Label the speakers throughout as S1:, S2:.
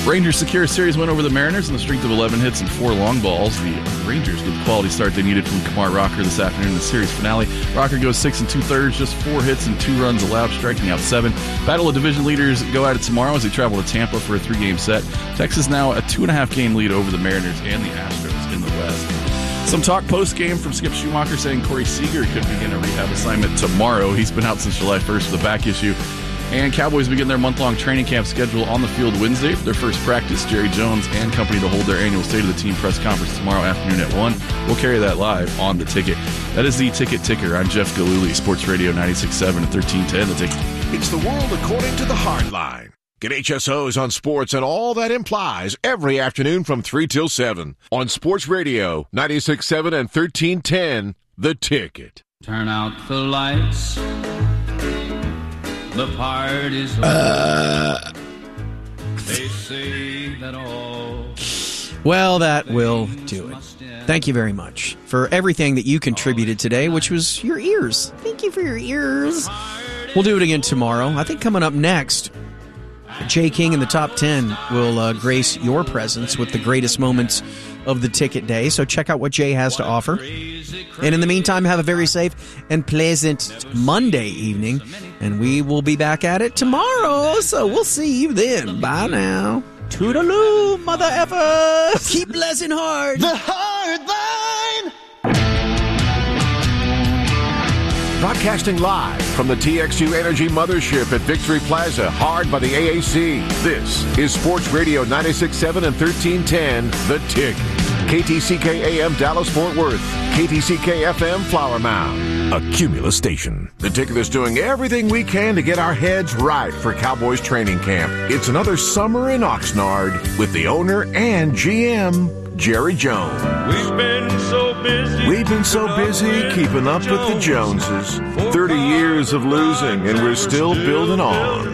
S1: Rangers secure a series win over the Mariners on the strength of 11 hits and 4 long balls. The Rangers get the quality start they needed from Kumar Rocker this afternoon in the series finale. Rocker goes 6 2/3, just 4 hits and 2 runs allowed, striking out 7. Battle of division leaders go at it tomorrow as they travel to Tampa for a 3-game set. Texas now a 2.5-game lead over the Mariners and the Astros in the West. Some talk post-game from Skip Schumacher saying Corey Seager could begin a rehab assignment tomorrow. He's been out since July 1st with a back issue. And Cowboys begin their month-long training camp schedule on the field Wednesday for their first practice. Jerry Jones and company to hold their annual State of the Team press conference tomorrow afternoon at 1. We'll carry that live on The Ticket. That is The Ticket Ticker. I'm Jeff Galooly, Sports Radio 96.7 and 1310. The Ticket.
S2: It's the world according to the hard line. Get HSOs on sports and all that implies every afternoon from 3 till 7 on Sports Radio 96.7 and 1310. The Ticket.
S3: Turn out the lights. The party's over. They say that all.
S4: Well, that will do it. Thank you very much for everything that you contributed today, which was your ears. Thank you for your ears. We'll do it again tomorrow. I think coming up next, Jay King in the Top 10 will grace your presence with the greatest moments of the Ticket Day. So check out what Jay has to offer. And in the meantime, have a very safe and pleasant Monday evening. And we will be back at it tomorrow. So we'll see you then. Bye now. Toodaloo, mother effers. Keep blessing hard.
S2: The Hard Line. Broadcasting live from the TXU Energy Mothership at Victory Plaza, hard by the AAC. This is Sports Radio 96.7 and 1310, The Ticket. KTCK AM Dallas-Fort Worth. KTCK FM Flower Mound. A Cumulus station. The Ticket is doing everything we can to get our heads right for Cowboys training camp. It's another summer in Oxnard with the owner and GM, Jerry Jones. We've been so busy keeping up with the Joneses. 30 years of losing and we're still building on.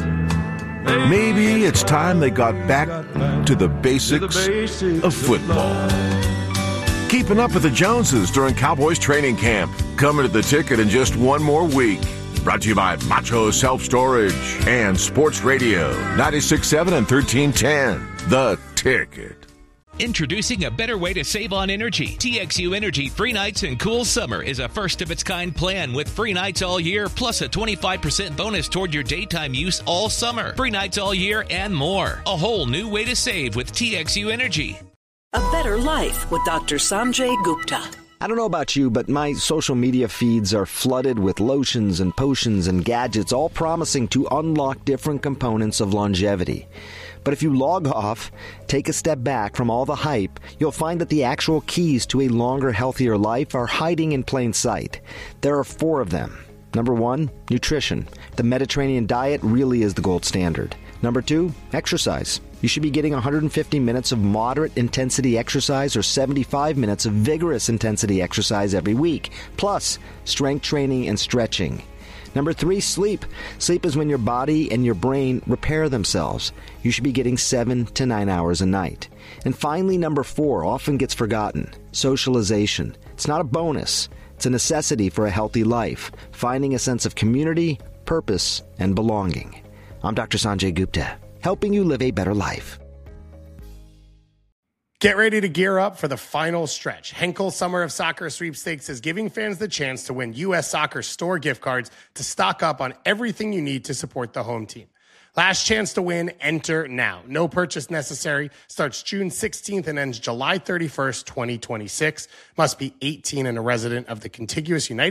S2: Maybe it's time they got back to the basics of football. Keeping up with the Joneses during Cowboys training camp. Coming to The Ticket in just one more week. Brought to you by Macho Self-Storage and Sports Radio 96.7 and 1310. The Ticket.
S5: Introducing a better way to save on energy. TXU Energy Free Nights and Cool Summer is a first-of-its-kind plan with free nights all year, plus a 25% bonus toward your daytime use all summer. Free nights all year and more. A whole new way to save with TXU Energy.
S6: A better life with Dr. Sanjay Gupta.
S7: I don't know about you, but my social media feeds are flooded with lotions and potions and gadgets, all promising to unlock different components of longevity. But if you log off, take a step back from all the hype, you'll find that the actual keys to a longer, healthier life are hiding in plain sight. There are 4 of them. Number 1, nutrition. The Mediterranean diet really is the gold standard. Number 2, exercise. You should be getting 150 minutes of moderate intensity exercise or 75 minutes of vigorous intensity exercise every week, plus strength training and stretching. Number 3, sleep. Sleep is when your body and your brain repair themselves. You should be getting 7 to 9 hours a night. And finally, number 4 often gets forgotten. Socialization. It's not a bonus. It's a necessity for a healthy life. Finding a sense of community, purpose, and belonging. I'm Dr. Sanjay Gupta, helping you live a better life.
S8: Get ready to gear up for the final stretch. Henkel Summer of Soccer Sweepstakes is giving fans the chance to win U.S. Soccer store gift cards to stock up on everything you need to support the home team. Last chance to win, enter now. No purchase necessary. Starts June 16th and ends July 31st, 2026. Must be 18 and a resident of the contiguous United